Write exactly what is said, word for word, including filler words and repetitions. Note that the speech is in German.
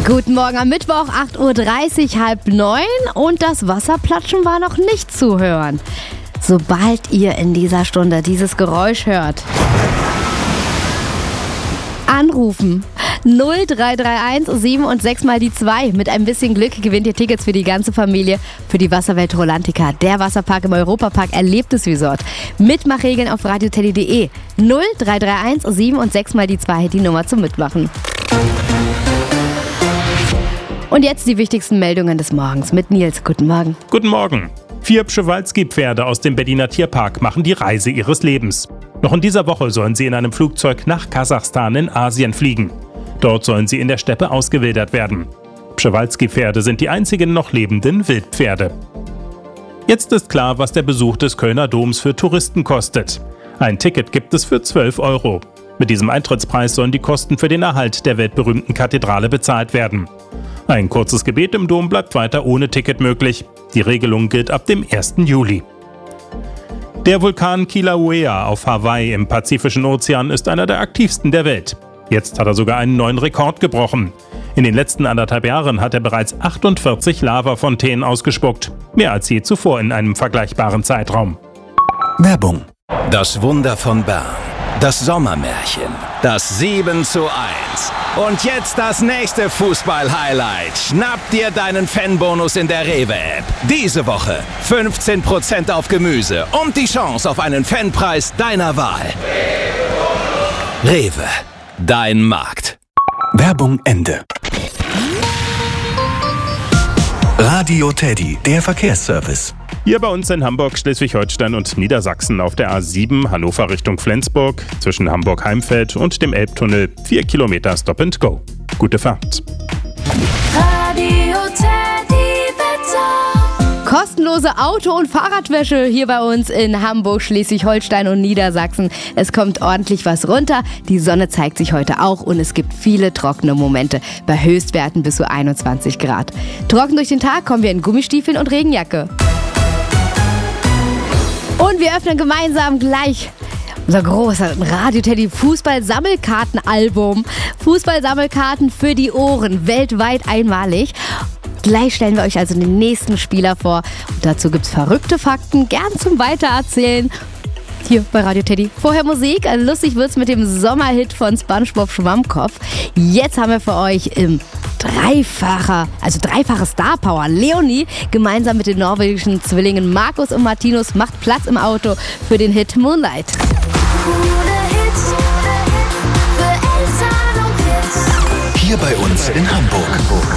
Guten Morgen am Mittwoch, acht Uhr dreißig, halb neun und das Wasserplatschen war noch nicht zu hören. Sobald ihr in dieser Stunde dieses Geräusch hört, anrufen. null drei drei eins sieben und sechs mal die zwei. Mit ein bisschen Glück gewinnt ihr Tickets für die ganze Familie für die Wasserwelt Rolantica, der Wasserpark im Europapark Erlebnisresort. Mitmachregeln auf radioteddy punkt de. null drei drei eins sieben und sechs mal die zwei, die Nummer zum Mitmachen. Und jetzt die wichtigsten Meldungen des Morgens mit Nils. Guten Morgen. Guten Morgen. Vier Przewalski-Pferde aus dem Berliner Tierpark machen die Reise ihres Lebens. Noch in dieser Woche sollen sie in einem Flugzeug nach Kasachstan in Asien fliegen. Dort sollen sie in der Steppe ausgewildert werden. Przewalski-Pferde sind die einzigen noch lebenden Wildpferde. Jetzt ist klar, was der Besuch des Kölner Doms für Touristen kostet. Ein Ticket gibt es für zwölf Euro. Mit diesem Eintrittspreis sollen die Kosten für den Erhalt der weltberühmten Kathedrale bezahlt werden. Ein kurzes Gebet im Dom bleibt weiter ohne Ticket möglich. Die Regelung gilt ab dem ersten Juli. Der Vulkan Kilauea auf Hawaii im Pazifischen Ozean ist einer der aktivsten der Welt. Jetzt hat er sogar einen neuen Rekord gebrochen. In den letzten anderthalb Jahren hat er bereits achtundvierzig Lavafontänen ausgespuckt. Mehr als je zuvor in einem vergleichbaren Zeitraum. Werbung. Das Wunder von Bern. Das Sommermärchen. Das sieben zu eins. Und jetzt das nächste Fußball-Highlight. Schnapp dir deinen Fanbonus in der Rewe-App. Diese Woche fünfzehn Prozent auf Gemüse und die Chance auf einen Fanpreis deiner Wahl. Rewe. Dein Markt. Werbung Ende. Radio Teddy, der Verkehrsservice. Hier bei uns in Hamburg, Schleswig-Holstein und Niedersachsen auf der A sieben Hannover Richtung Flensburg zwischen Hamburg-Heimfeld und dem Elbtunnel vier Kilometer Stop and Go. Gute Fahrt. Radio Teddy Wetter. Kostenlose Auto- und Fahrradwäsche hier bei uns in Hamburg, Schleswig-Holstein und Niedersachsen. Es kommt ordentlich was runter. Die Sonne zeigt sich heute auch und es gibt viele trockene Momente bei Höchstwerten bis zu einundzwanzig Grad. Trocken durch den Tag kommen wir in Gummistiefeln und Regenjacke. Und wir öffnen gemeinsam gleich unser großes Radio-Teddy Fußball-Sammelkarten-Album. Fußball-Sammelkarten für die Ohren, weltweit einmalig. Gleich stellen wir euch also den nächsten Spieler vor. Und dazu gibt's verrückte Fakten, gern zum Weitererzählen. Hier bei Radio Teddy. Vorher Musik, also lustig wird's mit dem Sommerhit von SpongeBob Schwammkopf. Jetzt haben wir für euch im Dreifacher, also dreifache Star Power. Leonie gemeinsam mit den norwegischen Zwillingen Markus und Martinus macht Platz im Auto für den Hit Moonlight. Hier bei uns in Hamburg.